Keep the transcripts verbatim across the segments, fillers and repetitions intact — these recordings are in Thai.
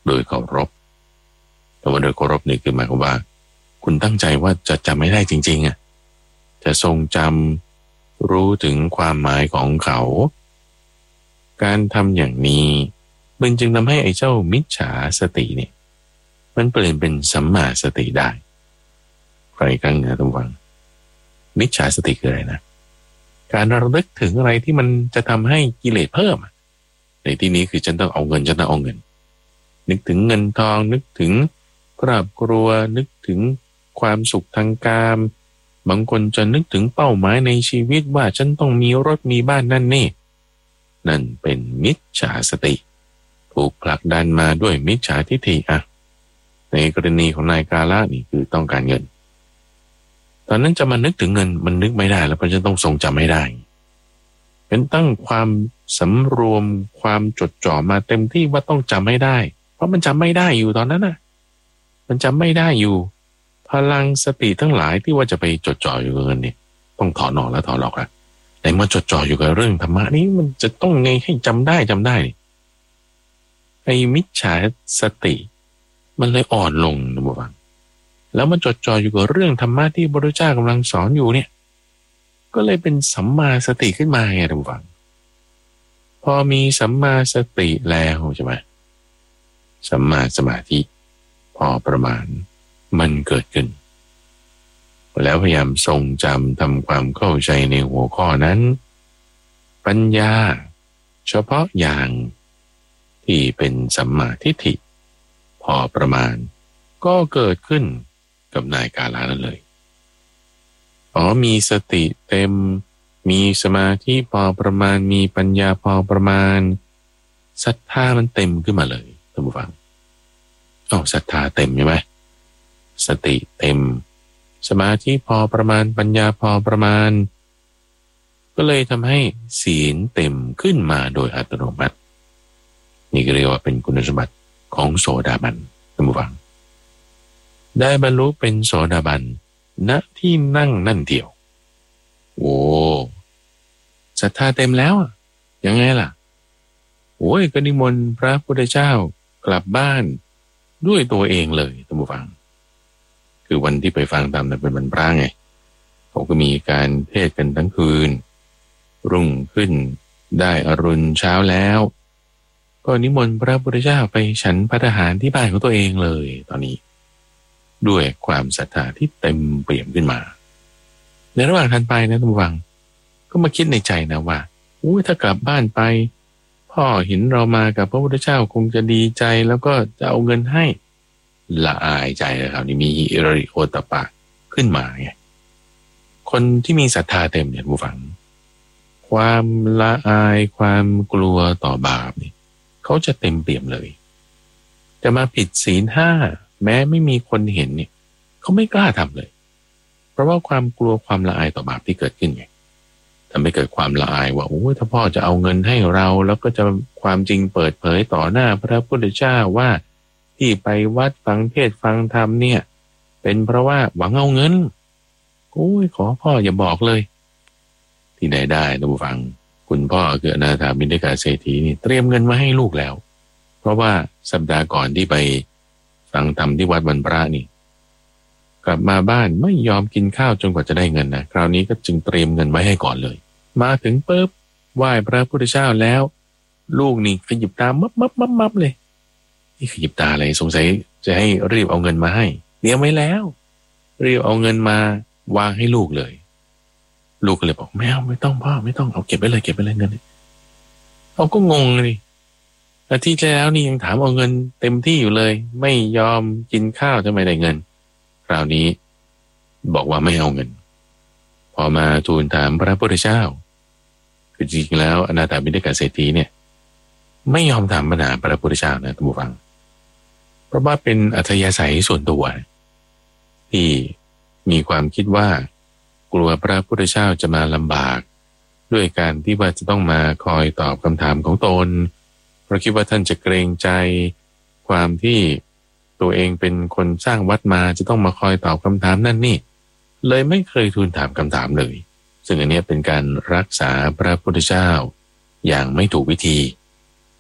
โดยเคารพแต่ว่าโดยเคารพนี่คือหมายความว่าคุณตั้งใจว่าจะจำไม่ได้จริงๆอ่ะจะทรงจำรู้ถึงความหมายของเขาการทำอย่างนี้มันจึงทำให้ไอ้เจ้ามิจฉาสติเนี่ยมันเปลี่ยนเป็นสัมมาสติได้ใครกันนะทุกฝังมิจฉาสติคืออะไรนะการระลึกถึงอะไรที่มันจะทำให้กิเลสเพิ่มในที่นี้คือฉันต้องเอาเงินฉันต้องเอาเงินนึกถึงเงินทองนึกถึงครอบครัวนึกถึงความสุขทางกามบางคนจะนึกถึงเป้าหมายในชีวิตว่าฉันต้องมีรถมีบ้านนั่นนี่นั่นเป็นมิจฉาสติถูกผลักดันมาด้วยมิจฉาทิฏฐิอ่ะในกรณีของนายกาละนี่คือต้องการเงินตอนนั้นจะมานึกถึงเงินมันนึกไม่ได้แล้วเพราะฉะนั้นต้องทรงจำไม่ได้เป็นตั้งความสำรวมความจดจ่อมาเต็มที่ว่าต้องจำไม่ได้เพราะมันจำไม่ได้อยู่ตอนนั้นน่ะมันจำไม่ได้อยู่พลังสติทั้งหลายที่ว่าจะไปจดจ่ออยู่กับเงินเนี่ยต้องถอนออกแล้วถอนออกละแต่มาจดจ่ออยู่กับเรื่องธรรมะนี้มันจะต้องไงให้จำได้จำได้ไอ้มิจฉาสติมันเลยอ่อนลงนะบุฟังแล้วมันจดจ่ออยู่กับเรื่องธรรมะที่พระพุทธเจ้ากำลังสอนอยู่เนี่ยก็เลยเป็นสัมมาสติขึ้นมาไงท่านผู้ฟังพอมีสัมมาสติแล้วใช่ไหมสัมมาสมาธิพอประมาณมันเกิดขึ้นแล้วพยายามทรงจำทำความเข้าใจในหัวข้อนั้นปัญญาเฉพาะอย่างที่เป็นสัมมาทิฏฐิพอประมาณก็เกิดขึ้นกับนายกาลานั่นเลยอ๋อมีสติเต็มมีสมาธิพอประมาณมีปัญญาพอประมาณศรัทธามันเต็มขึ้นมาเลยท่านผู้ฟังอ๋อศรัทธาเต็มใช่ไหมสติเต็มสมาธิพอประมาณปัญญาพอประมาณก็เลยทำให้ศีลเต็มขึ้นมาโดยอัตโนมัตินี่ก็เรียกว่าเป็นคุณสมบัติของโสดาบันท่านผู้ฟังได้บรรลุเป็นโสดาบันณที่นั่งนั่นเดียวโอ้ศรัทธาเต็มแล้วยังไงล่ะโอ้ยก็นิมนต์พระพุทธเจ้ากลับบ้านด้วยตัวเองเลยท่านผู้ฟังคือวันที่ไปฟังธรรมนั้นเป็นวันพระไงเขาก็มีการเทศน์กันทั้งคืนรุ่งขึ้นได้อรุณเช้าแล้วก็นิมนต์พระพุทธเจ้าไปฉันภัตตาหารที่บ้านของตัวเองเลยตอนนี้ด้วยความศรัทธาที่เต็มเปี่ยมขึ้นมาในระหว่างทางไปนะท่านผู้ฟังก็มาคิดในใจนะว่าอุ้ยถ้ากลับบ้านไปพ่อเห็นเรามากับพระพุทธเจ้าคงจะดีใจแล้วก็จะเอาเงินให้ละอายใจเลยครับนี่มีหิริโอตปะขึ้นมาไงคนที่มีศรัทธาเต็มเนี่ยผู้ฟังความละอายความกลัวต่อบาปนี่เขาจะเต็มเปี่ยมเลยจะมาผิดศีลห้าแม้ไม่มีคนเห็นเนี่ยเขาไม่กล้าทำเลยเพราะว่าความกลัวความละอายต่อบาปที่เกิดขึ้นไงทำให้เกิดความละอายว่าโอ้ถ้าพ่อจะเอาเงินให้เราแล้วก็จะความจริงเปิดเผยต่อหน้าพระพุทธเจ้าว่าที่ไปวัดฟังเทศฟังธรรมเนี่ยเป็นเพราะว่าหวังเอาเงินโอ้ยขอพ่ออย่าบอกเลยที่ไหนได้ท่านผู้ฟังคุณพ่อคืออนาถาบิณฑิกาเศรษฐีนี่เตรียมเงินมาให้ลูกแล้วเพราะว่าสัปดาห์ก่อนที่ไปฟังธรรมที่วัดวันพระนี่กลับมาบ้านไม่ยอมกินข้าวจนกว่าจะได้เงินนะคราวนี้ก็จึงเตรียมเงินไว้ให้ก่อนเลยมาถึงปุ๊บไหว้พระพุทธเจ้าแล้วลูกนี่ขยิบตามับมับมับมับเลยนี่ขยิบตาอะไรสงสัยจะให้รีบเอาเงินมาให้เตรียมไว้แล้วรีบเอาเงินมาวางให้ลูกเลยลูกก็เลยบอกไม่เอาไม่ต้องพ่อไม่ต้องเอาเก็บไว้เลยเก็บไว้เลยเงินเขาก็งงเลยอาทิตย์แล้วนี่ยังถามเอาเงินเต็มที่อยู่เลยไม่ยอมกินข้าวทำไมได้เงินคราวนี้บอกว่าไม่เอาเงินพอมาทูลถามพระพุทธเจ้าคือจริงๆแล้วอนาถาบิณฑิกาเศรษฐีเนี่ยไม่ยอมถามปัญหาพระพุทธเจ้านะท่านผู้ฟังเพราะว่าเป็นอัธยาศัยส่วนตัวที่มีความคิดว่ากลัวพระพุทธเจ้าจะมาลำบากด้วยการที่ว่าจะต้องมาคอยตอบคำถามของตนเพราะคิดว่าท่านจะเกรงใจความที่ตัวเองเป็นคนสร้างวัดมาจะต้องมาคอยตอบคำถามนั่นนี่เลยไม่เคยทูลถามคำถามเลยซึ่งอันนี้เป็นการรักษาพระพุทธเจ้าอย่างไม่ถูกวิธี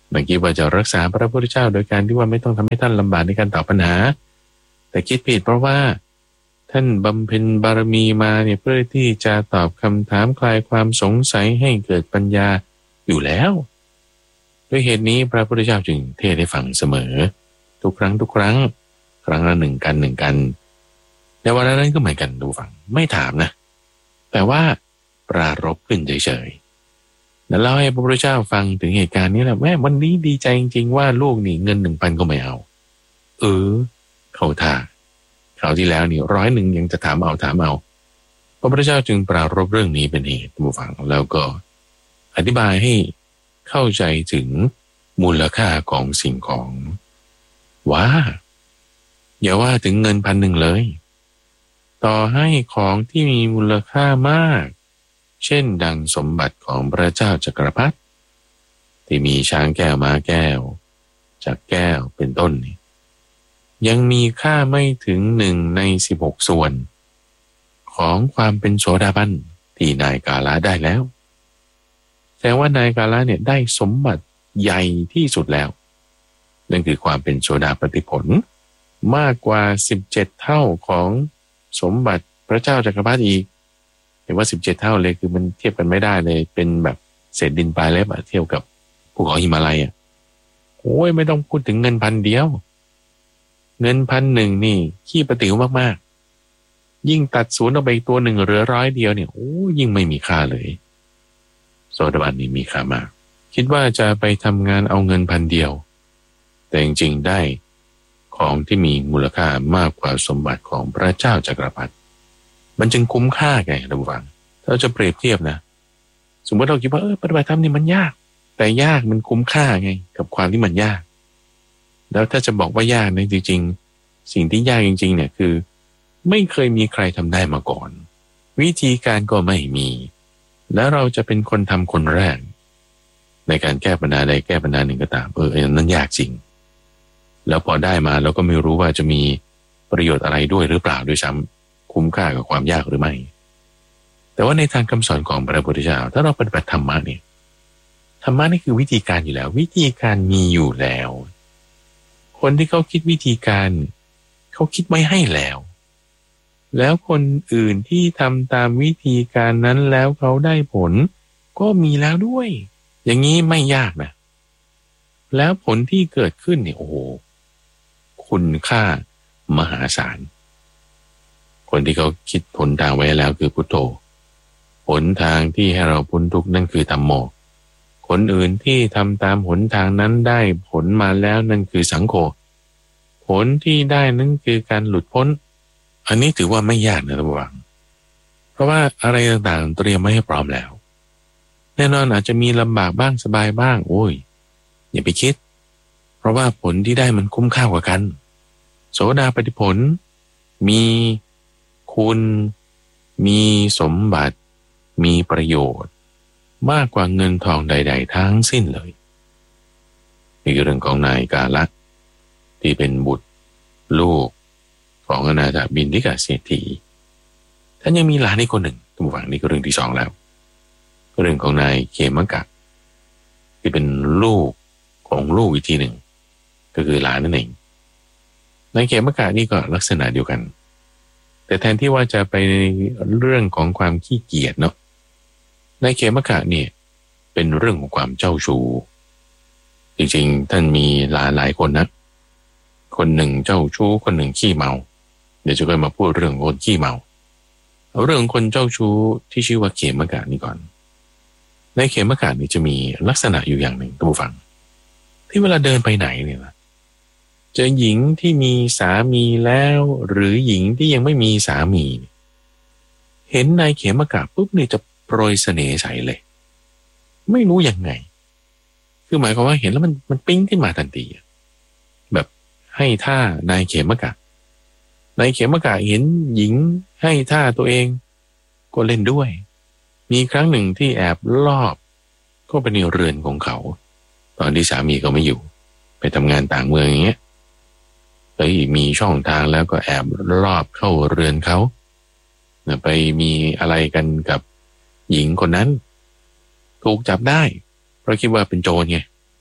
ไม่คิดว่าจะรักษาพระพุทธเจ้าโดยการที่ว่าไม่ต้องทำให้ท่านลำบากในการตอบปัญหาแต่คิดผิดเพราะว่าท่านบำเพ็ญบารมีมาเนี่ยเพื่อที่จะตอบคำถามคลายความสงสัยให้เกิดปัญญาอยู่แล้วด้วยเหตุนี้พระพุทธเจ้าจึงเทศน์ให้ฟังเสมอทุกครั้งทุกครั้งครั้งละหนึ่งกันหนึ่งกันในวันนั้นก็เหมือนกันดูฟังไม่ถามนะแต่ว่าปรารภขึ้นเฉยๆแล้วเล่าให้พระพุทธเจ้าฟังถึงเหตุการณ์นี้แหละแม่วันนี้ดีใจจริงๆว่าลูกนี่เงินหนึ่งพันก็ไม่เอาเออเข้าท่าคราวที่แล้วนี่ร้อยหนึ่งยังจะถามเอาถามเอาพระพุทธเจ้าจึงปรารภเรื่องนี้เป็นเหตุบูฟังแล้วก็อธิบายให้เข้าใจถึงมูลค่าของสิ่งของว่าอย่าว่าถึงเงินพันหนึ่งเลยต่อให้ของที่มีมูลค่ามากเช่นดังสมบัติของพระเจ้าจักรพรรดิที่มีช้างแก้วม้าแก้วจักรแก้วเป็นต้นนี่ยังมีค่าไม่ถึงหนึ่งในสิบหกส่วนของความเป็นโสดาบันที่นายกาละได้แล้วแต่ว่านายกาละเนี่ยได้สมบัติใหญ่ที่สุดแล้วนั่นคือความเป็นโสดาปัตติผลมากกว่าสิบเจ็ดเท่าของสมบัติพระเจ้าจักรพรรดิอีกเห็นว่าสิบเจ็ดเท่าเลยคือมันเทียบกันไม่ได้เลยเป็นแบบเศษดินปลายเล็บอะเทียบกับภูเขาหิมาลัยอะโอ้ยไม่ต้องพูดถึงเงินพันเดียวเงินพันหนึ่งนี่ขี้ประติ๋วมากๆยิ่งตัดศูนย์ออกไปอีกตัวหนึ่งเหลือร้อยเดียวเนี่ยโอ้ยิ่งไม่มีค่าเลยโสดาบันนี่มีค่ามากคิดว่าจะไปทำงานเอาเงินพันเดียวแต่จริงๆได้ของที่มีมูลค่ามากกว่าสมบัติของพระเจ้าจักรพรรดิมันจึงคุ้มค่าไงท่านผู้ฟังถ้าเราจะเปรียบเทียบนะสมมติเราคิดว่าเออปฏิบัติธรรมนี่มันยากแต่ยากมันคุ้มค่าไงกับความที่มันยากแล้วถ้าจะบอกว่ายากเนี่ยจริงๆสิ่งที่ยากจริงๆเนี่ยคือไม่เคยมีใครทำได้มาก่อนวิธีการก็ไม่มีแล้วเราจะเป็นคนทำคนแรกในการแก้ปัญหาใดแก้ปัญหาหนึ่งก็ตามเออนั้นยากจริงแล้วพอได้มาเราก็ไม่รู้ว่าจะมีประโยชน์อะไรด้วยหรือเปล่าด้วยซ้ำคุ้มค่ากับความยากหรือไม่แต่ว่าในทางคำสอนของพระพุทธเจ้าถ้าเราปฏิบัติธรรมะเนี่ยธรรมะนี่คือวิธีการอยู่แล้ววิธีการมีอยู่แล้วคนที่เขาคิดวิธีการเขาคิดไว้ให้แล้วแล้วคนอื่นที่ทำตามวิธีการนั้นแล้วเขาได้ผลก็มีแล้วด้วยอย่างนี้ไม่ยากนะแล้วผลที่เกิดขึ้นเนี่ยโอ้โหคุณค่ามหาศาลคนที่เขาคิดผลทางไว้แล้วคือพุทโธหนทางที่ให้เราพ้นทุกข์นั่นคือธัมโมคนอื่นที่ทำตามหนทางนั้นได้ผลมาแล้วนั่นคือสังโฆผลที่ได้นั่นคือการหลุดพ้นอันนี้ถือว่าไม่ยากนะท่านผู้ฟังเพราะว่าอะไรต่างๆเตรียมไว้ให้พร้อมแล้วแน่นอนอาจจะมีลำบากบ้างสบายบ้างโอ้ยอย่าไปคิดเพราะว่าผลที่ได้มันคุ้มค่ากว่ากันโสดาปัตติผลมีคุณมีสมบัติมีประโยชน์มากกว่าเงินทองใดๆทั้งสิ้นเลยนี่คือเรื่องของนายกาละที่เป็นบุตรลูกของอนาถบิณฑิกเศรษฐีท่านยังมีหลานอีกคนหนึ่งทุกฝั่งนี้ก็เรื่องที่สองแล้วเรื่องของนายเขมกะที่เป็นลูกของลูกอีกทีหนึ่งก็คือหลานนั่นเองนายเขมกะนี่ก็ลักษณะเดียวกันแต่แทนที่ว่าจะไปในเรื่องของความขี้เกียจเนาะนายเขมกะเนี่ยเป็นเรื่องของความเจ้าชู้จริงๆท่านมีหลายหลายคนนะคนหนึ่งเจ้าชู้คนหนึ่งขี้เมาเดี๋ยวจะค่อยมาพูดเรื่องคนขี้เมาเอาเรื่องคนเจ้าชู้ที่ชื่อว่าเขมกะนี่ก่อนในเขมกะนี่จะมีลักษณะอยู่อย่างหนึ่งท่านผู้ฟังที่เวลาเดินไปไหนเนี่ยนะจะหญิงที่มีสามีแล้วหรือหญิงที่ยังไม่มีสามีเห็นนายเขมกะปุ๊บเนี่ยจะโปรยเสน่ห์ใส่เลยไม่รู้ยังไงคือหมายความว่าเห็นแล้วมันมันปิ๊งขึ้นมาทันทีแบบให้ท่านายเขมกะนายเขมกะเห็นหญิงให้ท่าตัวเองก็เล่นด้วยมีครั้งหนึ่งที่แอบลอบก็ไปในเรือนของเขาตอนที่สามีเขาไม่อยู่ไปทำงานต่างเมืองอย่างเงี้ยเฮ้ยมีช่องทางแล้วก็แอบลอบเข้าเรือนเขาไปมีอะไรกันกับหญิงคนนั้นถูกจับได้เพราะคิดว่าเป็นโจรไง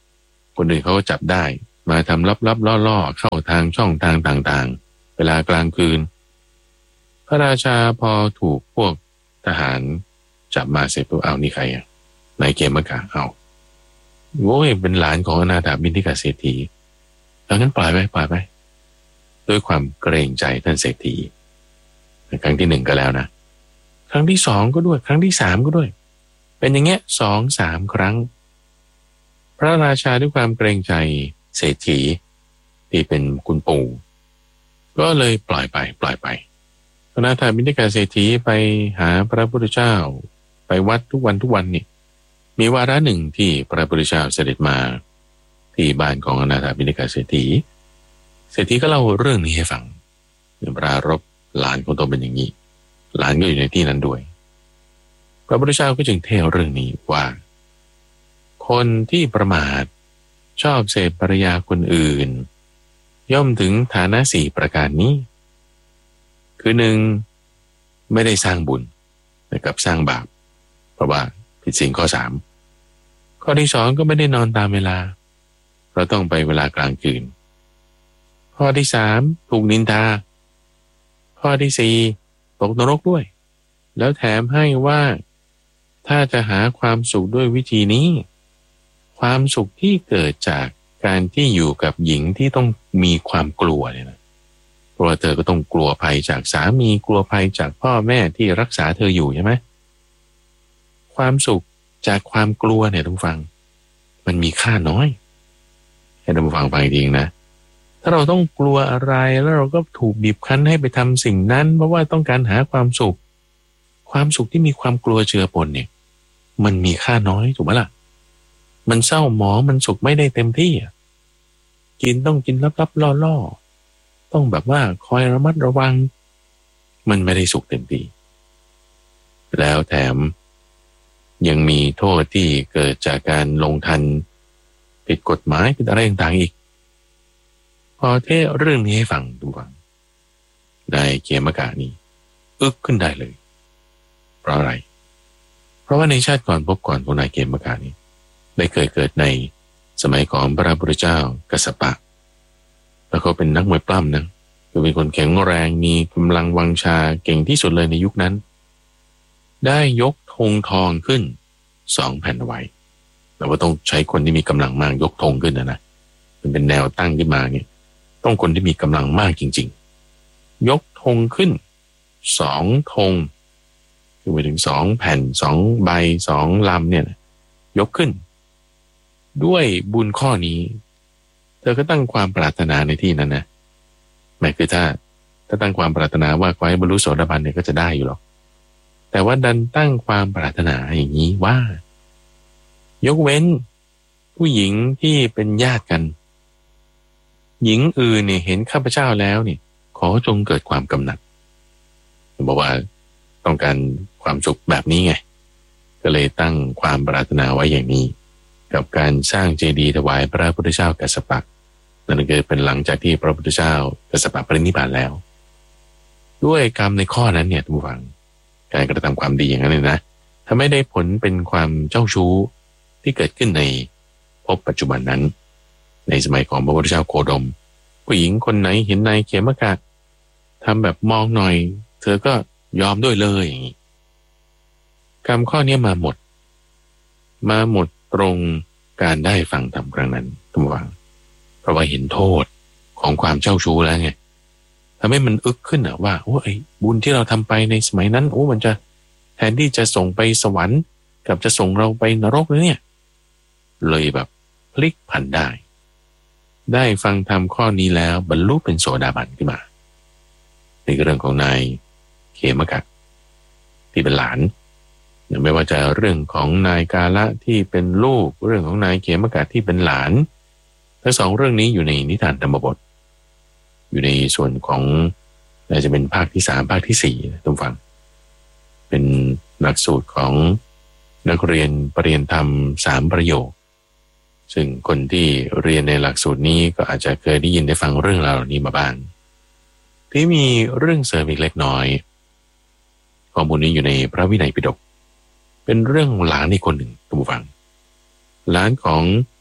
คนอื่นเขาก็จับได้มาทำลับๆล่อๆเข้าทางช่องทางต่างๆเวลากลางคืนพระราชาพอถูกพวกทหารจับมาเสร็จปุ๊บเอานี่ใครอ่ะนายเกมกะเอาโว้ยเป็นหลานของอนาถาบิณฑิกาเศรษฐีดังนั้นปล่อยไปปล่อยไปด้วยความเกรงใจท่านเศรษฐีครั้งที่หนึ่งก็แล้วนะครั้งที่สองก็ด้วยครั้งที่สามก็ด้วยเป็นอย่างเงี้ยสองสามครั้งพระราชาด้วยความเกรงใจเศรษฐีที่เป็นคุณปู่ก็เลยปล่อยไปปล่อยไปอนาถาบิณฑิกาเศรษฐีไปหาพระพุทธเจ้าไปวัดทุกวันทุกวันนี่มีวาระหนึ่งที่พระพุทธเจ้าเสด็จมาที่บ้านของอนาถาบิณฑิกาเศรษฐีเศรษฐีก็เล่าเรื่องนี้ให้ฟังปรารภหลานของตนเป็นอย่างนี้หลานก็อยู่ในที่นั้นด้วยพระพุทธเจ้าก็จึงเทศเรื่องนี้ว่าคนที่ประมาทชอบเสพภรรยาคนอื่นย่อมถึงฐานะสี่ประการนี้คือหนึ่งไม่ได้สร้างบุญแต่กับสร้างบาปเพราะว่าผิดศีลข้อสามข้อที่สองก็ไม่ได้นอนตามเวลาเราต้องไปเวลากลางคืนข้อที่สามถูกนินทาข้อที่สี่ตกนรกด้วยแล้วแถมให้ว่าถ้าจะหาความสุขด้วยวิธีนี้ความสุขที่เกิดจากการที่อยู่กับหญิงที่ต้องมีความกลัวเนี่ยนะเพราะว่าเธอก็ต้องกลัวภัยจากสามีกลัวภัยจากพ่อแม่ที่รักษาเธออยู่ใช่ไหมความสุขจากความกลัวเนี่ยทุกฟังมันมีค่าน้อยให้ทุกฟังฟังจริงนะถ้าเราต้องกลัวอะไรแล้วเราก็ถูกบีบคั้นให้ไปทำสิ่งนั้นเพราะว่าต้องการหาความสุขความสุขที่มีความกลัวเจือปนเนี่ยมันมีค่าน้อยถูกไหมล่ะมันเศร้าหมองมันสุขไม่ได้เต็มที่กินต้องกินลับๆล่อๆต้องแบบว่าคอยระมัดระวังมันไม่ได้สุขเต็มที่แล้วแถมยังมีโทษที่เกิดจากการลงทันผิดกฎหมายผิดอะไรต่างๆอีกพอเทศเรื่องนี้ให้ฟังดูฟังได้เกียรมกะนี้อึกขึ้นได้เลยเพราะอะไรเพราะว่าในชาติก่อนพบก่อนของนายเกียรมกะนี้ได้เคยเกิดในสมัยของพระพุทธเจ้ากัสสปะแล้วเขาเป็นนักมวยปล้ำนะคือเป็นคนแข็งแรงมีกำลังวังชาเก่งที่สุดเลยในยุคนั้นได้ยกธงทองขึ้นสองแผ่นไว้แต่ว่าต้องใช้คนที่มีกำลังมากยกธงขึ้นนะนะมันเป็นแนวตั้งขึ้นมาเนี่ยต้องคนที่มีกำลังมากจริงๆยกธงขึ้นสองธงคือไปถึงสองแผ่นสองใบสองลำเนี่ยยกขึ้นด้วยบุญข้อนี้เธอก็ตั้งความปรารถนาในที่นั้นนะหมายคือถ้าถ้าตั้งความปรารถนาว่าขอให้บรรลุโสดาบันเนี่ยก็จะได้อยู่หรอกแต่ว่าดันตั้งความปรารถนาอย่างนี้ว่ายกเว้นผู้หญิงที่เป็นญาติกันหญิงอื่นเนี่ยเห็นข้าพเจ้าแล้วเนี่ยขอจงเกิดความกำหนัดบอกว่าต้องการความสุขแบบนี้ไงก็เลยตั้งความปรารถนาไว้อย่างนี้กับการสร้างเจดีย์ถวายพระพุทธเจ้ากัสสปะนั่นก็เป็นหลังจากที่พระพุทธเจ้ากัสสปะปรินิพพานแล้วด้วยกรรมในข้อนั้นเนี่ยทุกฝังการกระทำความดีอย่างนั้นเลยนะถ้าไม่ได้ผลเป็นความเจ้าชู้ที่เกิดขึ้นในภพปัจจุบันนั้นในสมัยของพระพุทธเจ้าโคดมผู้หญิงคนไหนเห็นนายเขมกะทำแบบมองหน่อยเธอก็ยอมด้วยเลยอย่างนี้กรรมข้อนี้มาหมดมาหมดตรงการได้ฟังธรรมครั้งนั้นทุกฝังเพราะว่าเห็นโทษของความเจ้าชู้แล้วไงทำให้มันอึกขึ้นอะว่าโอ้ไอ้บุญที่เราทำไปในสมัยนั้นโอ้มันจะแทนที่จะส่งไปสวรรค์กับจะส่งเราไปนรกเลยเนี่ยเลยแบบพลิกผันได้ได้ฟังธรรมข้อนี้แล้วบรรลุเป็นโสดาบันขึ้นมาในเรื่องของนายเขมกะที่เป็นหลานไม่ว่าจะเรื่องของนายกาละที่เป็นลูกเรื่องของนายเขมกะที่เป็นหลานทั้งสองเรื่องนี้อยู่ในนิทานธรรมบทอยู่ในส่วนของน่าจะเป็นภาคที่สามภาคที่สี่ทุกฝั่งเป็นหลักสูตรของนักเรียนปริญญาธรรมสามประโยคซึ่งคนที่เรียนในหลักสูตรนี้ก็อาจจะเคยได้ยินได้ฟังเรื่องราวเหล่านี้มาบ้างที่มีเรื่องเสริมอีกเล็กน้อยข้อมูลนี้อยู่ในพระวินัยปิฎกเป็นเรื่องหลานอีกคนหนึ่งทุกฝั่งหลานของ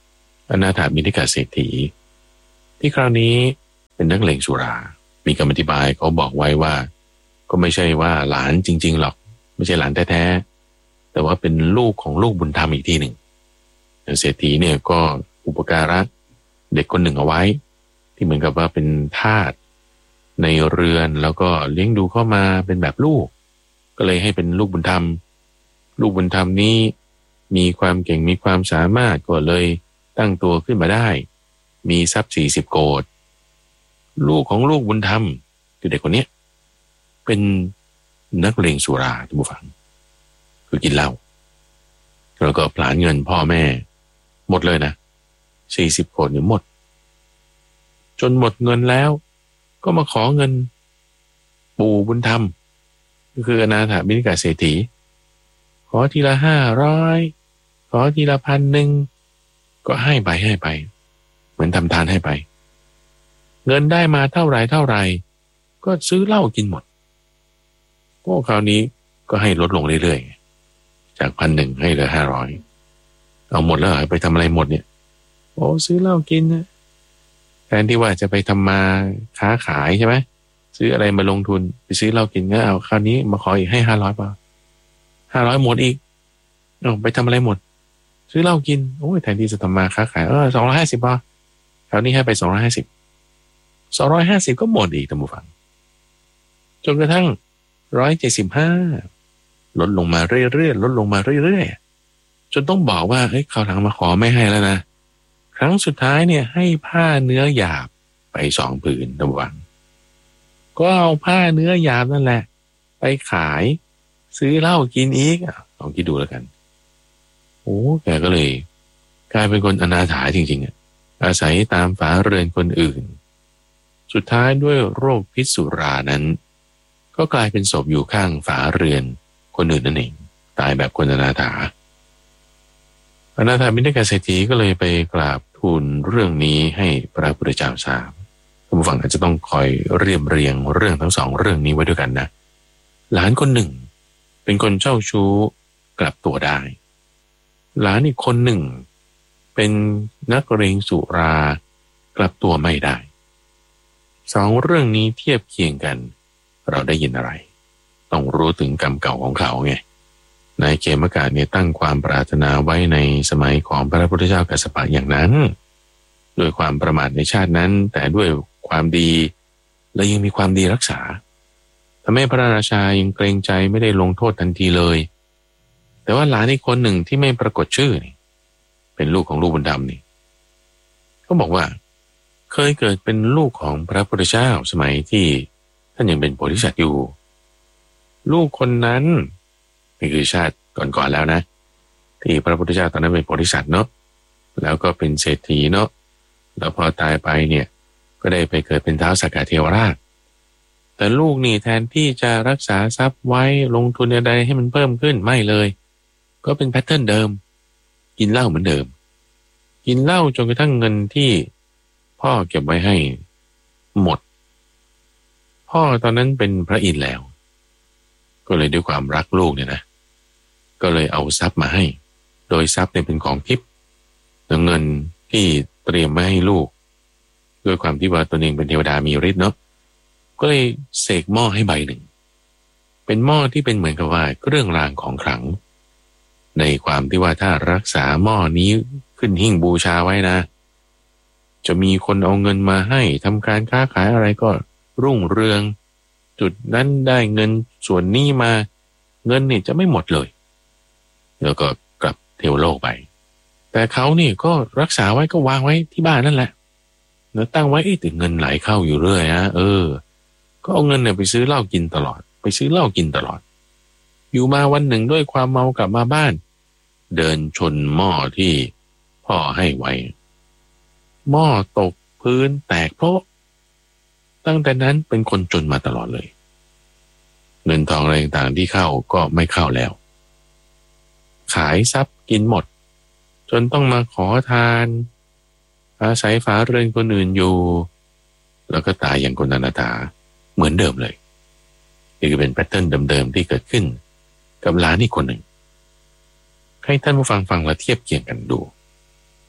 อนาถาบิณฑิกเศรษฐีที่คราวนี้เป็นนักเลงสุรามีคำอธิบายเขาบอกไว้ว่าก็ไม่ใช่ว่าหลานจริงๆหรอกไม่ใช่หลานแท้ๆแต่ว่าเป็นลูกของลูกบุญธรรมอีกทีหนึ่งเศรษฐีเนี่ยก็อุปการะเด็กคนหนึ่งเอาไว้ที่เหมือนกับว่าเป็นทาสในเรือนแล้วก็เลี้ยงดูเข้ามาเป็นแบบลูกก็เลยให้เป็นลูกบุญธรรมลูกบุญธรรมนี้มีความเก่งมีความสามารถก็เลยตั้งตัวขึ้นมาได้มีทรัพย์สี่สิบโกฏลูกของลูกบุญธรรมคือเด็กคนนี้เป็นนักเลงสุราท่านผู้ฟังคือกินเหล้าแล้วก็ผลาญเงินพ่อแม่หมดเลยนะสี่สิบโกฏเนี่ยหมดจนหมดเงินแล้วก็มาขอเงินปู่บุญธรรมก็คืออนาถบิณฑิกเศรษฐีขอทีละห้าร้อยขอทีละพันหนึ่งก็ให้ไปให้ไปเหมือนทำทานให้ไปเงินได้มาเท่าไรเท่าไรก็ซื้อเหล้ากินหมดพวกคราวนี้ก็ให้ลดลงเรื่อยๆจากพันหนึ่งให้เหลือห้าร้อยเอาหมดแล้วไปทำอะไรหมดเนี่ยโอ้ซื้อเหล้ากินนะแทนที่ว่าจะไปทำมาค้าขายใช่ไหมซื้ออะไรมาลงทุนไปซื้อเหล้ากินงั้นเอาคราวนี้มาขออีกให้ห้าร้อยป่ะห้าร้อยหมดอีกเอาไปทำอะไรหมดซื้อเหล้ากินโอ้ยแทนที่จะทำมาค้าขายเออสองร้อยห้าสิบป่ะคราวนี้ให้ไปสองร้อยห้าสิบสองร้อยห้าสิบก็หมดอีกท่านผู้ฟังจนกระทั่งร้อยเจ็ดสิบห้าลดลงมาเรื่อยๆลดลงมาเรื่อยๆจนต้องบอกว่าเฮ้ยคราวหลังมาขอไม่ให้แล้วนะครั้งสุดท้ายเนี่ยให้ผ้าเนื้อหยาบไปสองผืนท่านผู้ฟังก็เอาผ้าเนื้อหยาบนั่นแหละไปขายซื้อเหล้ากินอีกลองคิดดูแล้วกันโอ้แกก็เลยกลายเป็นคนอนาถาจริงๆอ่ะอาศัยตามฝาเรือนคนอื่นสุดท้ายด้วยโรคพิษสุรานั้นก็กลายเป็นศพอยู่ข้างฝาเรือนคนอื่นนั่นเองตายแบบคนอนาถาอนาถาบิณฑิกเศรษฐีก็เลยไปกราบทูลเรื่องนี้ให้พระพุทธเจ้าทราบท่านผู้ฟังอาจจะต้องคอยเรียบเรียงเรื่องทั้งสองเรื่องนี้ไว้ด้วยกันนะหลานคนหนึ่งเป็นคนเจ้าชู้กลับตัวได้หลานอีกคนหนึ่งเป็นนักเลงสุรากลับตัวไม่ได้สองเรื่องนี้เทียบเคียงกันเราได้ยินอะไรต้องรู้ถึงกรรมเก่าของเขาไงนายเขมกะเนี่ยตั้งความปรารถนาไว้ในสมัยของพระพุทธเจ้ากัสสปะอย่างนั้นด้วยความประมาทในชาตินั้นแต่ด้วยความดีและยังมีความดีรักษาทำให้พระราชายังเกรงใจไม่ได้ลงโทษทันทีเลยแต่ว่าหลานอีกคนหนึ่งที่ไม่ปรากฏชื่อนี่เป็นลูกของลูกบุญธรรมนี่ก็บอกว่าเคยเกิดเป็นลูกของพระพุทธเจ้าสมัยที่ท่านยังเป็นโพธิสัตว์อยู่ลูกคนนั้นนี่คือชาติก่อนๆแล้วนะที่พระพุทธเจ้าตอนนั้นเป็นโพธิสัตว์เนาะแล้วก็เป็นเศรษฐีเนาะแล้วพอตายไปเนี่ยก็ได้ไปเกิดเป็นท้าวสักกะเทวราชแต่ลูกนี่แทนที่จะรักษาทรัพย์ไว้ลงทุนอะไรให้มันเพิ่มขึ้นไม่เลยก็เป็นแพทเทิร์นเดิมกินเหล้าเหมือนเดิมกินเหล้าจนกระทั่งเงินที่พ่อเก็บไว้ให้หมดพ่อตอนนั้นเป็นพระอินทร์แล้วก็เลยด้วยความรักลูกเนี่ยนะก็เลยเอาทรัพย์มาให้โดยทรัพย์เนี่ยเป็นของทิพย์เงินที่เตรียมไว้ให้ลูกด้วยความที่ว่าตนเองเป็นเทวดามีฤทธิ์เนาะก็เลยเสกหม้อให้ใบหนึ่งเป็นหม้อที่เป็นเหมือนกับว่าเครื่องรางของขลังในความที่ว่าถ้ารักษาหม้อนี้ขึ้นหิ้งบูชาไว้นะจะมีคนเอาเงินมาให้ทำการค้าขายอะไรก็รุ่งเรืองจุดนั้นได้เงินส่วนนี้มาเงินนี่จะไม่หมดเลยแล้วก็กลับเทวโลกไปแต่เขานี่ก็รักษาไว้ก็วางไว้ที่บ้านนั่นแหละแล้วตั้งไว้แต่เงินไหลเข้าอยู่เรื่อยนะเออก็เอาเงินเนี่ยไปซื้อเหล้ากินตลอดไปซื้อเหล้ากินตลอดอยู่มาวันหนึ่งด้วยความเมากลับมาบ้านเดินชนหม้อที่พ่อให้ไว้หม้อตกพื้นแตกเพราะตั้งแต่นั้นเป็นคนจนมาตลอดเลยเงินทองอะไรต่างๆที่เข้าก็ไม่เข้าแล้วขายทรัพย์กินหมดจนต้องมาขอทานอาศัยฝาเรือนคนอื่นอยู่แล้วก็ตายอย่างคนอนาถาเหมือนเดิมเลยนี่คือเป็นแพทเทิร์นเดิมๆที่เกิดขึ้นกับหลานอีกคนหนึ่งให้ท่านผู้ฟังฟังและเทียบเคียงกันดู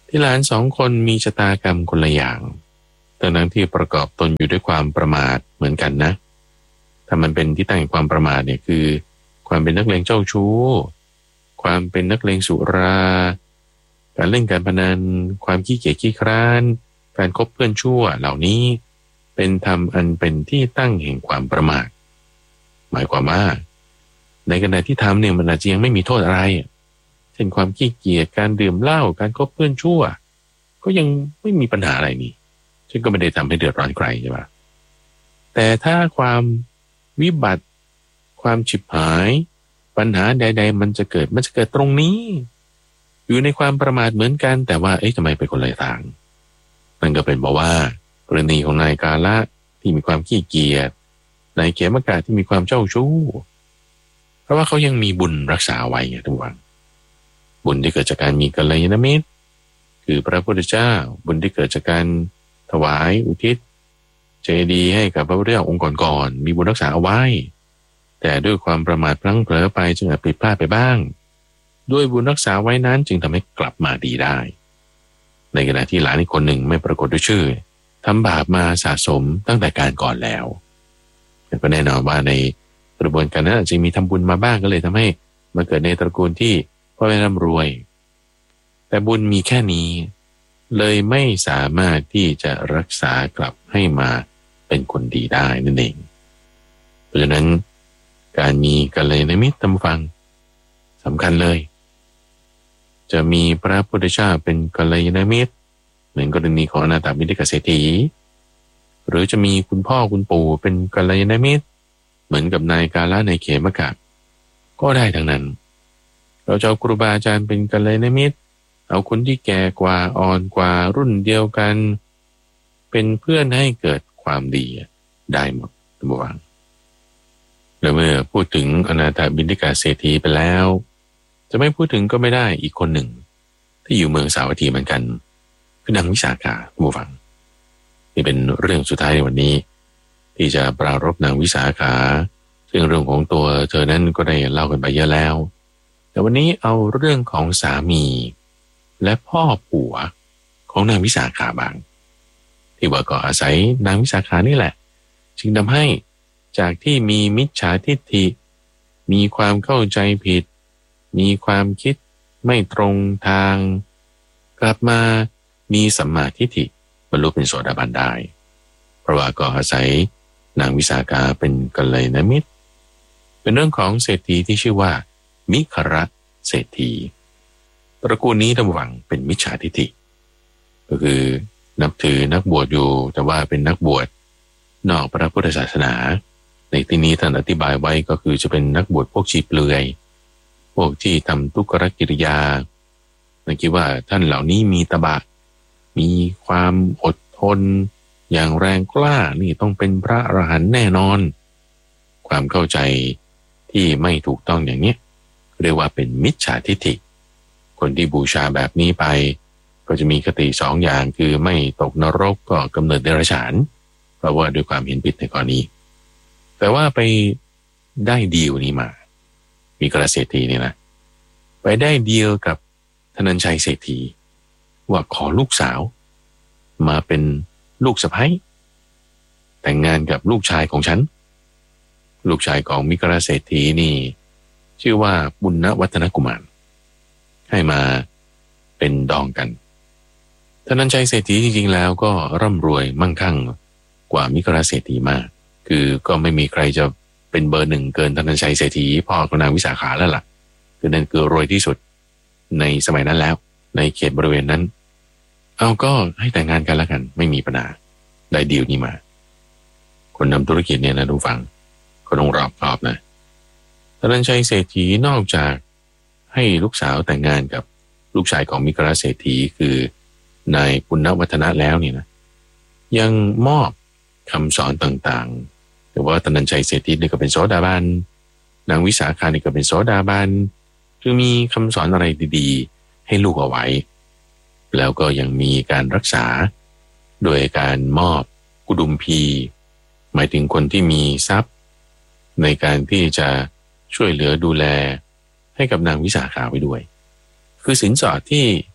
ที่หลานสองคนมีชะตากรรมคนละอย่างแต่นั้นที่ประกอบตนอยู่ด้วยความประมาทเหมือนกันนะถ้ามันเป็นที่ตั้งแห่งความประมาทเนี่ยคือความเป็นนักเลงเจ้าชู้ความเป็นนักเลงสุราการเล่นการพนันความขี้เกียจขี้คร้านการคบเพื่อนชั่วเหล่านี้เป็นธรรมอันเป็นที่ตั้งแห่งความประมาทหมายความว่าในขณะที่ทำเนี่ยมันอาจจะยังไม่มีโทษอะไรเช่นความขี้เกียจการดื่มเหล้าการคบเพื่อนชั่วก็ยังไม่มีปัญหาอะไรนี่ซึ่งก็ไม่ได้ทำให้เดือดร้อนใครใช่ปะแต่ถ้าความวิบัติความฉิบหายปัญหาใดๆมันจะเกิดมันจะเกิดตรงนี้อยู่ในความประมาทเหมือนกันแต่ว่าเอ๊ะทำไมเป็นคนละทางมันก็เป็นเพราะว่ากรณีของนายกาละที่มีความขี้เกียจนายเขมกะที่มีความเจ้าชู้เพราะว่าเขายังมีบุญรักษาไว้ไงทุกวันบุญที่เกิดจากการมีกัลยาณมิตรคือพระพุทธเจ้าบุญที่เกิดจากการถวายอุทิศเจดีย์ให้กับพระพุทธเจ้าองค์ก่อนๆมีบุญรักษาเอาไว้แต่ด้วยความประมาทพลั้งเผลอไปจึงอาจผิดพลาดไปบ้างด้วยบุญรักษาไว้นั้นจึงทำให้กลับมาดีได้ในขณะที่หลานอีกคนหนึ่งไม่ปรากฏด้วยชื่อทำบาปมาสะสมตั้งแต่การก่อนแล้วแต่ก็แน่นอนว่าในกระบวนการนั้นอาจจะมีทำบุญมาบ้างก็เลยทำให้มาเกิดในตระกูลที่พ่อแม่ร่ำรวยแต่บุญมีแค่นี้เลยไม่สามารถที่จะรักษากลับให้มาเป็นคนดีได้นั่นเองเพราะฉะนั้นการมีกัลยาณมิตรตามฟังสำคัญเลยจะมีพระพุทธเจ้าเป็นกัลยาณมิตรเหมือนกรณีของอนาถบิณฑิกเศรษฐีหรือจะมีคุณพ่อคุณปู่เป็นกัลยาณมิตรเหมือนกับนายกาละนายเขมกะก็ได้ทั้งนั้นเราจะเอาครูบาอาจารย์เป็นกัลยาณมิตรเอาคนที่แก่กว่าอ่อนกว่ารุ่นเดียวกันเป็นเพื่อนให้เกิดความดีได้หมดทุกวันแล้วเมื่อพูดถึงอนาถบิณฑิกเศรษฐีไปแล้วจะไม่พูดถึงก็ไม่ได้อีกคนหนึ่งที่อยู่เมืองสาวัตถีเหมือนกันคือนางวิสาขาทุกฟังนี่เป็นเรื่องสุดท้ายในวันนี้ที่จะปรารภนางวิสาขาซึ่งเรื่องของตัวเธอนั้นก็ได้เล่ากันไปเยอะแล้วแต่วันนี้เอาเรื่องของสามีและพ่อผัวของนางวิสาขาบ้างที่ว่าก็อาศัยนางวิสาขานี่แหละจึงทำให้จากที่มีมิจฉาทิฏฐิมีความเข้าใจผิดมีความคิดไม่ตรงทางกลับมามีสัมมาทิฏฐิบรรลุเป็นโสดาบันได้เพราะว่าก็อาศัยนางวิสาขาเป็นกัลยาณมิตรเป็นเรื่องของเศรษฐีที่ชื่อว่ามิคระเศรษฐีตระกูลนี้ท่านผู้ฟังเป็นมิจฉาทิฏฐิก็คือนับถือนักบวชอยู่แต่ว่าเป็นนักบวชนอกพระพุทธศาสนาในที่นี้ท่านอธิบายไว้ก็คือจะเป็นนักบวชพวกชีเปลือยพวกที่ทำทุกขกิริยานั่นคิดว่าท่านเหล่านี้มีตบะมีความอดทนอย่างแรงกล้านี่ต้องเป็นพระอรหันต์แน่นอนความเข้าใจที่ไม่ถูกต้องอย่างนี้เรียกว่าเป็นมิจฉาทิฏฐิคนที่บูชาแบบนี้ไปก็จะมีคติสองอย่างคือไม่ตกนรกก็กำเนิดเดรัจฉานเพราะว่าด้วยความเห็นผิดในกรณีแต่ว่าไปได้ดีลนี้มามีกระเศรษฐีเนี่ยนะไปได้ดีลกับธนัญชัยเศรษฐีว่าขอลูกสาวมาเป็นลูกสะใภ้แต่งงานกับลูกชายของฉันลูกชายของมิกราเศรษฐีนี่ชื่อว่าบุญณวัฒนกุมารให้มาเป็นดองกันธนัญชัยเศรษฐีจริงๆแล้วก็ร่ำรวยมั่งคั่งกว่ามิกราเศรษฐีมากคือก็ไม่มีใครจะเป็นเบอร์หนึ่งเกินธนัญชัยเศรษฐีพ่อของนางวิสาขาแล้วล่ะคือนั่นคือรวยที่สุดในสมัยนั้นแล้วในเขตบริเวณนั้นเอาก็ให้แต่งงานกันแล้วกันไม่มีปัญหาได้ดีลนี้มาคนนำธุรกิจเนี่ยนะทุกฝั่งก็ต้องรอบคอบนะธนัญชัยเศรษฐีนอกจากให้ลูกสาวแต่งงานกับลูกชายของมิกราเศรษฐีคือนายปุณณวัฒนะแล้วเนี่ยนะยังมอบคำสอนต่างๆแต่ว่าธนัญชัยเศรษฐีนี่ก็เป็นโสดาบันนางวิสาขานี่ก็เป็นโสดาบันคือมีคำสอนอะไรดีๆให้ลูกเอาไว้แล้วก็ยังมีการรักษาโดยการมอบกุดุมพีหมายถึงคนที่มีทรัพย์ในการที่จะช่วยเหลือดูแลให้กับนางวิสาขาไว้ด้วยคือสินสอดที่ธ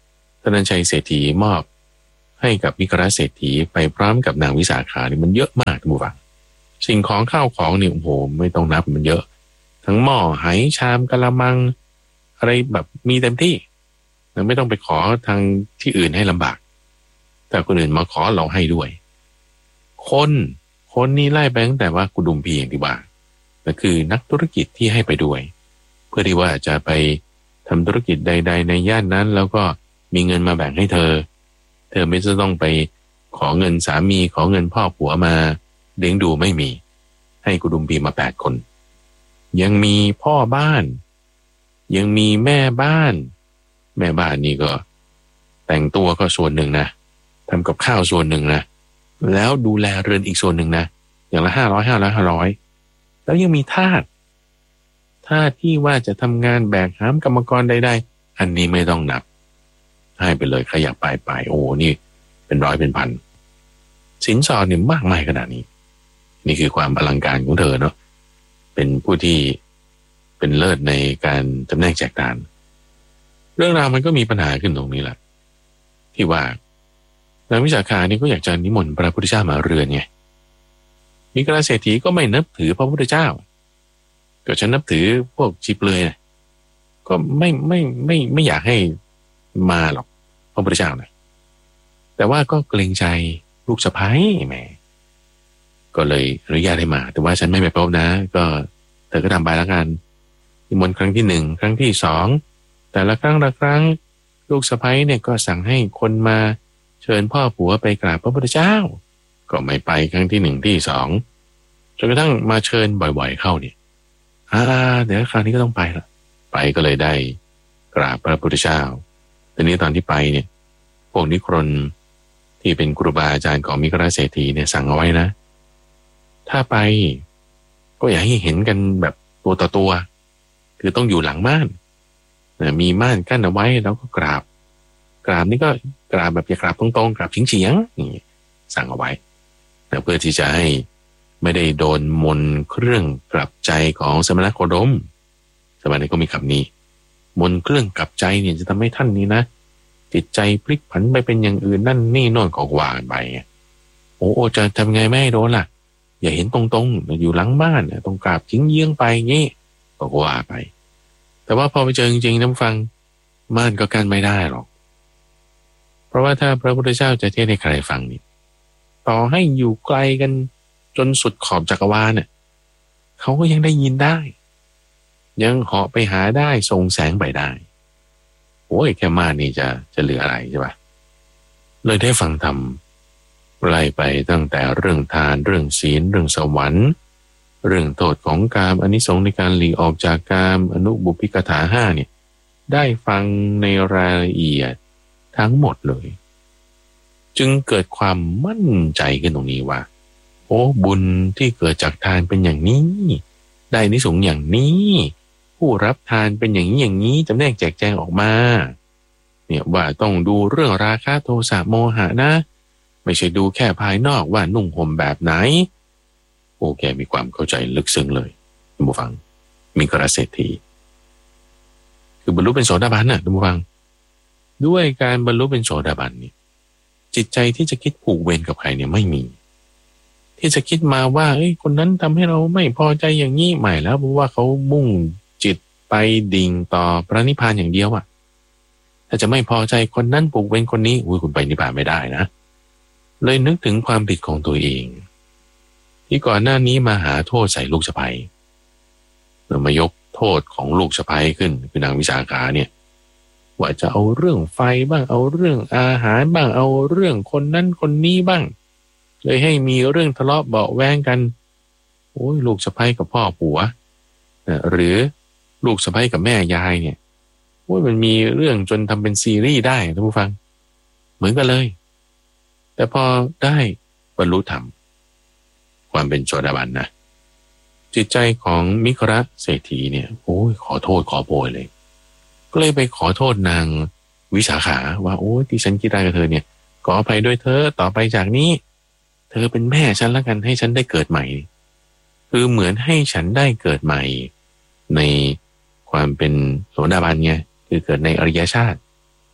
ธนัญชัยเศรษฐีมอบให้กับมิคราเศรษฐีไปพร้อมกับนางวิสาขานี่มันเยอะมากทุกฝั่งสิ่งของข้าวของนี่โอ้โหไม่ต้องนับมันเยอะทั้งหม้อไหชามกะละมังอะไรแบบมีเต็มที่เราไม่ต้องไปขอทางที่อื่นให้ลำบากแต่คนอื่นมาขอเราให้ด้วยคนคนนี่ไล่ไปตั้งแต่ว่ากุดุมพีอย่างที่ว่าก็คือนักธุรกิจที่ให้ไปด้วยเพื่อที่ว่าจะไปทำธุรกิจใดๆในย่านนั้นแล้วก็มีเงินมาแบ่งให้เธอเธอไม่ต้องไปขอเงินสามีขอเงินพ่อผัวมาเลี้ยงดูไม่มีให้กุดุมพีมาแปดคนยังมีพ่อบ้านยังมีแม่บ้านแม่บ้านนี่ก็แต่งตัวก็ส่วนหนึ่งนะทำกับข้าวส่วนหนึ่งนะแล้วดูแลเรือนอีกส่วนหนึ่งนะอย่างละห้าร้อยห้าร้อยห้าร้อยแล้วยังมีทาสทาสที่ว่าจะทำงานแบกหามกรรมกรใดๆอันนี้ไม่ต้องนับให้ไปเลยขยับไปไปโอ้นี่เป็นร้อยเป็นพันสินสอดเนี่ยมากมายขนาดนี้นี่คือความอลังการของเธอเนาะเป็นผู้ที่เป็นเลิศในการจำแนกแจกทานเรื่องราวมันก็มีปัญหาขึ้นตรงนี้แหละที่ว่านางวิสาขานี่ก็อยากจะนิมนต์พระพุทธเจ้ามาเรือนไงมิคราเศรษฐีก็ไม่นับถือพระพุทธเจ้าก็ฉันนับถือพวกชีเปลือยนะก็ไม่ไม่ไม่ไม่อยากให้มาหรอกพระพุทธเจ้านะแต่ว่าก็เกรงใจลูกสะใภ้แม่ก็เลยอนุญาตให้มาแต่ว่าฉันไม่ไปพบนะก็เธอก็ทำไปแล้วกันนิมนต์ครั้งที่หนึ่งครั้งที่สองแต่ละครั้งละครั้งลูกสะใภ้เนี่ยก็สั่งให้คนมาเชิญพ่อผัวไปกราบพระพุทธเจ้าก็ไม่ไปครั้งที่หนึ่งที่สองจนกระทั่งมาเชิญบ่อยๆเข้าเนี่ยอ่าเดี๋ยวคราวนี้ก็ต้องไปละไปก็เลยได้กราบพระพุทธเจ้าทีนี้ตอนที่ไปเนี่ยพวกนิครนที่เป็นครูบาอาจารย์ของมิคราเศรษฐีเนี่ยสั่งเอาไว้นะถ้าไปก็อย่าให้เห็นกันแบบตัวต่อตัวคือต้องอยู่หลังม่านมีม่านกั้นเอาไว้แล้วก็กราบกราบนี่ก็กราบแบบอย่ากราบตรงๆกราบเฉียงๆนี่สั่งเอาไว้แต่เพื่อที่จะให้ไม่ได้โดนมนเครื่องกลับใจของสมณโคดมสมัยนี้ก็มีคำนี้มนเครื่องกลับใจเนี่ยจะทำให้ท่านนี้นะจิตใจพลิกผันไปเป็นอย่างอื่นนั่นนี่โน่นก็ว่ากันไปโอ้โอจะทำไงไม่ให้โดนล่ะอย่าเห็นตรงๆอยู่หลังบ้านต้องกราบทิ้งเยื้องไปงี้ก็ว่าไปแต่ว่าพอไปเจอจริงๆน้ำฟังม่านก็กั้นไม่ได้หรอกเพราะว่าถ้าพระพุทธเจ้าจะเทศให้ใครฟังนี่ต่อให้อยู่ไกลกันจนสุดขอบจักรวาลเนี่ยเขาก็ยังได้ยินได้ยังเหาะไปหาได้ส่งแสงไปได้โอ้ยแค่ม่านนี่จะจะเหลืออะไรใช่ปะเลยได้ฟังธรรมไล่ไปตั้งแต่เรื่องทานเรื่องศีลเรื่องสวรรค์เรื่องโทษของกามอานิสงส์ในการหลีกออกจากกามอนุบุพพิกถาห้าเนี่ยได้ฟังในรายละเอียดทั้งหมดเลยจึงเกิดความมั่นใจขึ้นตรงนี้ว่าโอ้บุญที่เกิดจากทานเป็นอย่างนี้ได้อานิสงส์อย่างนี้ผู้รับทานเป็นอย่างนี้อย่างนี้จำแนกแจกแจงออกมาเนี่ยว่าต้องดูเรื่องราคะโทสะโมหะนะไม่ใช่ดูแค่ภายนอกว่านุ่งห่มแบบไหนโอ้แกมีความเข้าใจลึกซึ้งเลยท่านผู้ฟังมิคราเศรษฐีคือบรรลุเป็นโสดาบันน่ะท่านผู้ฟังด้วยการบรรลุเป็นโสดาบันนี่จิตใจที่จะคิดผูกเวรกับใครเนี่ยไม่มีที่จะคิดมาว่าเอ้ยคนนั้นทำให้เราไม่พอใจอย่างนี้ใหม่แล้วเพราะว่าเขามุ่งจิตไปดิ่งต่อพระนิพพานอย่างเดียวอ่ะถ้าจะไม่พอใจคนนั้นผูกเวรคนนี้อุ้ยคุณไปนิพพานไม่ได้นะเลยนึกถึงความผิดของตัวเองที่ก่อนหน้านี้มาหาโทษใส่ลูกสะใภ้เรามายกโทษของลูกสะใภ้ขึ้นคือนางวิสาขาเนี่ยว่าจะเอาเรื่องไฟบ้างเอาเรื่องอาหารบ้างเอาเรื่องคนนั้นคนนี้บ้างเลยให้มีเรื่องทะเลาะเบาะแว้งกันโอ้ยลูกสะใภ้กับพ่อผัวหรือลูกสะใภ้กับแม่ยายเนี่ยโอ้ยมันมีเรื่องจนทำเป็นซีรีส์ได้ท่านผู้ฟังเหมือนกันเลยแต่พอได้บรรลุธรรมความเป็นโสดาบันนะจิตใจของมิคราเศรษฐีเนี่ยโอ้ยขอโทษขอโพยเลยก็เลยไปขอโทษนางวิสาขาว่าโอ้ยที่ฉันคิดได้กับเธอเนี่ยขออภัยด้วยเธอต่อไปจากนี้เธอเป็นแม่ฉันแล้วกันให้ฉันได้เกิดใหม่คือเหมือนให้ฉันได้เกิดใหม่ในความเป็นโสดาบันไงคือเกิดในอริยชาติ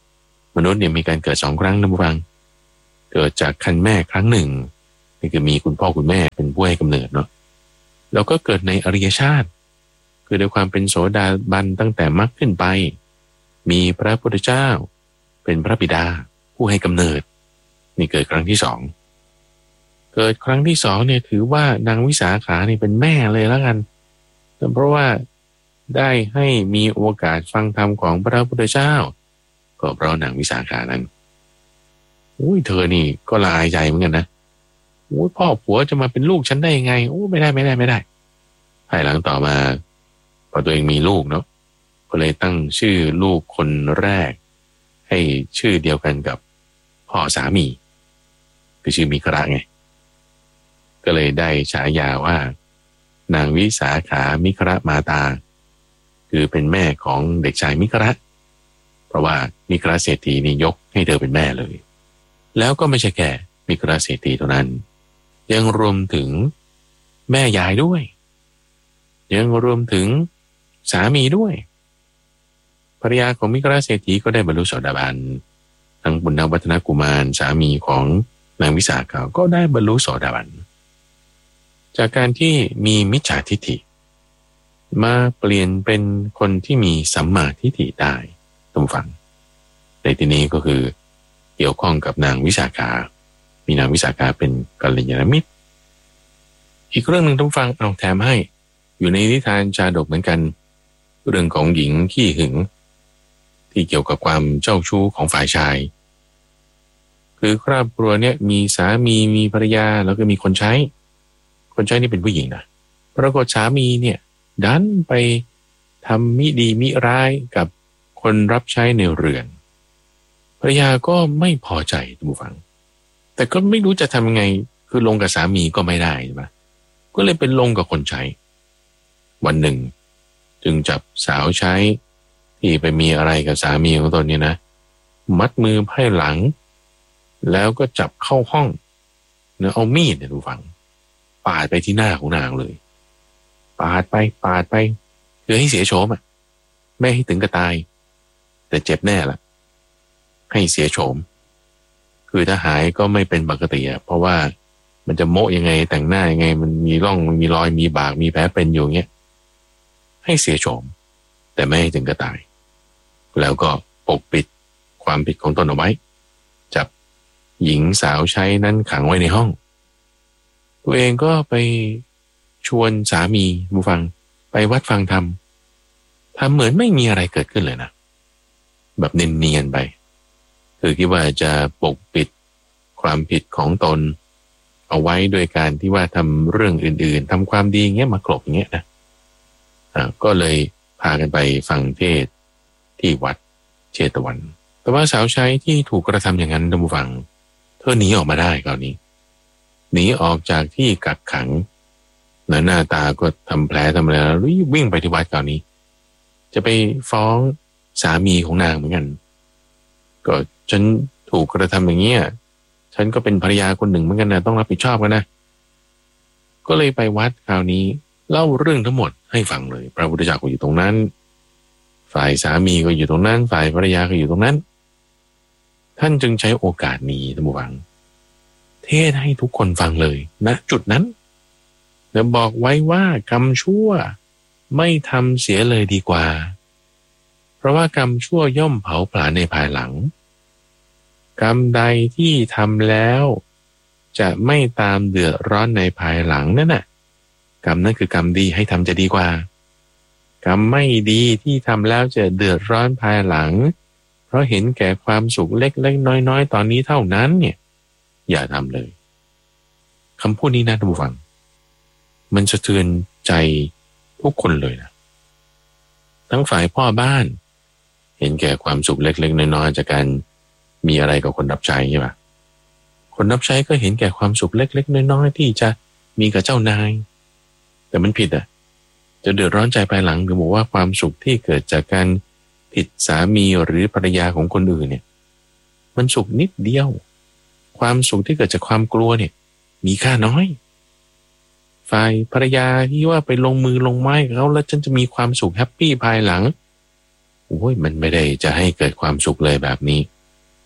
มนุษย์เนี่ยมีการเกิดสองครั้งนะผู้ฟังเกิดจากครรภ์แม่ครั้งหนึ่งนี่คือมีคุณพ่อคุณแม่เป็นผู้ให้กำเนิดเนาะแล้วก็เกิดในอริยชาติคือด้วยความเป็นโสดาบันตั้งแต่มรรคขึ้นไปมีพระพุทธเจ้าเป็นพระบิดาผู้ให้กำเนิดนี่เกิดครั้งที่สองเกิดครั้งที่สองเนี่ยถือว่านางวิสาขานี่เป็นแม่เลยแล้วกันเพราะว่าได้ให้มีโอกาสฟังธรรมของพระพุทธเจ้าก็เพราะนางวิสาขานั้นอุ้ยเธอนี่ก็ละอายใจเหมือนกันนะโอ้ยพ่อผัวจะมาเป็นลูกฉันได้ยังไงโอ้ไม่ได้ไม่ได้ไม่ได้ภายหลังต่อมาพอตัวเองมีลูกเนาะก็เลยตั้งชื่อลูกคนแรกให้ชื่อเดียวกันกับพ่อสามีคือชื่อมิคระไงก็เลยได้ฉายาว่านางวิสาขามิคระมาตาคือเป็นแม่ของเด็กชายมิคระเพราะว่ามิคระเศรษฐีนี่ยกให้เธอเป็นแม่เลยแล้วก็ไม่ใช่แค่มิคระเศรษฐีเท่านั้นยังรวมถึงแม่ยายด้วยยังรวมถึงสามีด้วยภรรยาของมิคระเศรษฐีก็ได้บรรลุโสดาบันทั้งปุณณวัฒนกุมารสามีของนางวิสาขาก็ได้บรรลุโสดาบันจากการที่มีมิจฉาทิฏฐิมาเปลี่ยนเป็นคนที่มีสัมมาทิฏฐิได้ท่านผู้ฟังในที่นี้ก็คือเกี่ยวข้องกับนางวิสาขามีนางวิสาขาเป็นกัลยาณมิตรอีกเรื่องหนึ่งท่านผู้ฟังเอาแถมให้อยู่ในนิทานชาดกเหมือนกันเรื่องของหญิงขี้หึงที่เกี่ยวกับความเจ้าชู้ของฝ่ายชายคือครอบครัวเนี่ยมีสามีมีภรรยาแล้วก็มีคนใช้คนใช้นี่เป็นผู้หญิงนะปรากฏสามีเนี่ยดันไปทำมิดีมิร้ายกับคนรับใช้ในเรือนภรรยาก็ไม่พอใจท่านผู้ฟังแต่ก็ไม่รู้จะทำยังไงคือลงกับสามีก็ไม่ได้ใช่ไหมก็เลยเป็นลงกับคนใช้วันหนึ่งจึงจับสาวใช้ที่ไปมีอะไรกับสามีของตนเนี่ยนะมัดมือไพ่หลังแล้วก็จับเข้าห้องเนื้อเอามีดเนี่ยดูฟังปาดไปที่หน้าของนางเลยปาดไปปาดไปคือให้เสียโฉมอ่ะไม่ให้ถึงกับตายแต่เจ็บแน่ละให้เสียโฉมคือถ้าหายก็ไม่เป็นปกติอ่ะเพราะว่ามันจะโมะยังไงแต่งหน้ายังไงมันมีร่องมันมีรอยมีบากมีแผลเป็นอยู่เงี้ยให้เสียโฉมแต่ไม่ให้ถึงกับตายแล้วก็ปกปิดความผิดของตนเอาไว้จับหญิงสาวใช้นั้นขังไว้ในห้องตัวเองก็ไปชวนสามีบูฟังไปวัดฟังธรรมทำเหมือนไม่มีอะไรเกิดขึ้นเลยนะแบบเนียนๆไปคือคิดว่าจะปกปิดความผิดของตนเอาไว้โดยการที่ว่าทำเรื่องอื่นๆทำความดีเงี้ยมากลบอย่างเงี้ยนะอ่าก็เลยพากันไปฟังเทศที่วัดเชตวันแต่ว่าสาวใช้ที่ถูกกระทำอย่างนั้นท่านผู้ฟังเธอหนีออกมาได้คราวนี้หนีออกจากที่กักขังหน้าตาก็ทำแผลทำอะไรแล้ววิ่งไปที่วัดคราวนี้จะไปฟ้องสามีของนางเหมือนกันก็ฉันถูกกระทำอย่างเงี้ยฉันก็เป็นภรรยาคนหนึ่งเหมือนกันนะต้องรับผิดชอบกันนะก็เลยไปวัดคราวนี้เล่าเรื่องทั้งหมดให้ฟังเลยพระพุทธเจ้าก็อยู่ตรงนั้นฝ่ายสามีก็อยู่ตรงนั้นฝ่ายภรรยาก็อยู่ตรงนั้นท่านจึงใช้โอกาสนี้ท่านผู้ฟังเทศให้ทุกคนฟังเลยณนะจุดนั้นแล้วบอกไว้ว่ากรรมชั่วไม่ทำเสียเลยดีกว่าเพราะว่ากรรมชั่วย่อมเผาผลาญในภายหลังกรรมใดที่ทำแล้วจะไม่ตามเดือดร้อนในภายหลังนั่นน่ะกรรมนั้นคือกรรมดีให้ทำจะดีกว่ากรรมไม่ดีที่ทำแล้วจะเดือดร้อนภายหลังเพราะเห็นแก่ความสุขเล็กๆน้อยๆตอนนี้เท่านั้นเนี่ยอย่าทำเลยคำพูดนี้นะท่านผู้ฟังมันสะเทือนใจทุกคนเลยนะทั้งฝ่ายพ่อบ้านเห็นแก่ความสุขเล็กๆน้อยๆจากการมีอะไรกับคนรับใช้ใช่ปะคนรับใช้ก็เห็นแก่ความสุขเล็กๆน้อยๆที่จะมีกับเจ้านายแต่มันผิดอ่ะจะเดือดร้อนใจภายหลังคือบอกว่าความสุขที่เกิดจากการผิดสามีหรือภรรยาของคนอื่นเนี่ยมันสุขนิดเดียวความสุขที่เกิดจากความกลัวเนี่ยมีค่าน้อยฝ่ายภรรยาที่ว่าไปลงมือลงไม้กับเขาแล้วฉันจะมีความสุขแฮปปี้ภายหลังโอ้ยมันไม่ได้จะให้เกิดความสุขเลยแบบนี้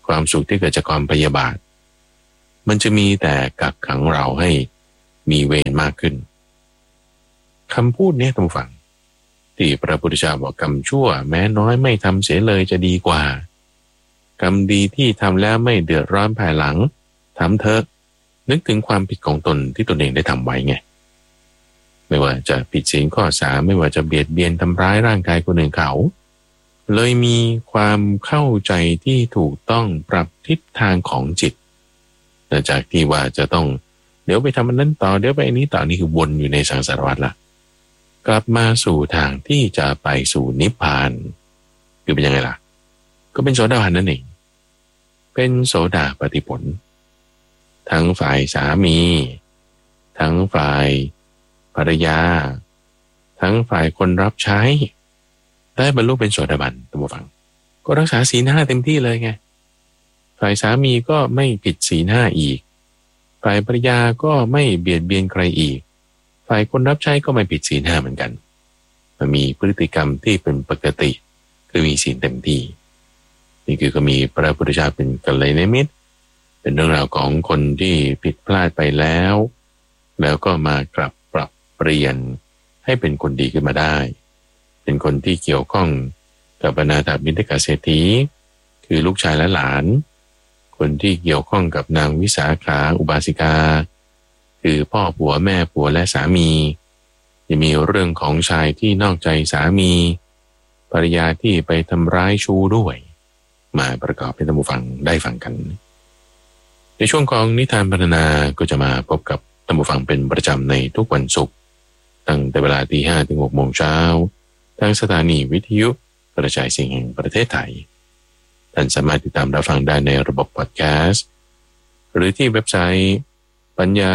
ความสุขที่เกิดจากความพยาบาทมันจะมีแต่กักขังเราให้มีเวรมากขึ้นคำพูดนี้ท่านผู้ฟังที่พระพุทธเจ้าบอกกรรมชั่วแม้น้อยไม่ทำเสียเลยจะดีกว่ากรรมดีที่ทำแล้วไม่เดือดร้อนภายหลังทำเถอะนึกถึงความผิดของตนที่ตนเองได้ทำไว้ไงไม่ว่าจะผิดศีลข้อสามไม่ว่าจะเบียดเบียนทำร้ายร่างกายคนอื่นเขาเลยมีความเข้าใจที่ถูกต้องปรับทิศทางของจิตจากที่ว่าจะต้องเดี๋ยวไปทำอันนั้นต่อเดี๋ยวไปอันนี้ต่อนี่คือวนอยู่ในสังสารวัฏละกลับมาสู่ทางที่จะไปสู่นิพพานคือเป็นยังไงล่ะก็เป็นโสดาบันนั่นเองเป็นโสดาปัตติผลทั้งฝ่ายสามีทั้งฝ่ายภรรยาทั้งฝ่ายคนรับใช้ได้บรรลุเป็นโสดาบันท่านผู้ฟังก็รักษาศีลห้าเต็มที่เลยไงฝ่ายสามีก็ไม่ผิดศีลห้าอีกฝ่ายภรรยาก็ไม่เบียดเบียนใครอีกฝ่ายคนรับใช้ก็ไม่ผิดศีลห้าเหมือนกันมันมีพฤติกรรมที่เป็นปกติคือมีศีลเต็มที่นี่คือก็มีพระพุทธเจ้าเป็นกัลยาณมิตรเป็นเรื่องราวของคนที่ผิดพลาดไปแล้วแล้วก็มากลับปรับเปลี่ยนให้เป็นคนดีขึ้นมาได้เป็นคนที่เกี่ยวข้องกับอนาถบิณฑิกเศรษฐีคือลูกชายและหลานคนที่เกี่ยวข้องกับนางวิสาขาอุบาสิกาคือพ่อผัวแม่ผัวและสามีจะมีเรื่องของชายที่นอกใจสามีภรรยาที่ไปทำร้ายชู้ด้วยมาประกอบให้ท่านผู้ฟังได้ฟังกันในช่วงของนิทานพรรณนาก็จะมาพบกับท่านผู้ฟังเป็นประจำในทุกวันศุกร์ตั้งแต่เวลาตีห้าถึงหกโมงเช้าทางสถานีวิทยุกระจายเสียงแห่งประเทศไทยท่านสามารถติดตามรับฟังได้ในระบบพอดแคสต์หรือที่เว็บไซต์ปัญญา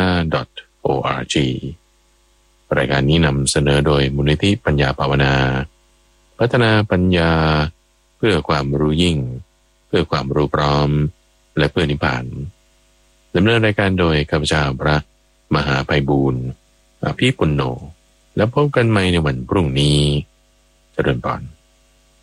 .org รายการนี้นำเสนอโดยมูลนิธิปัญญาภาวนาพัฒนาปัญญาเพื่อความรู้ยิ่งเพื่อความรู้พร้อมและเพื่อนิพพานดำเนินรายการโดยข้าพเจ้าพระมหาไพบูลย์อภิปุณโญแล้วพบกันใหม่ในวันพรุ่งนี้เจริญพร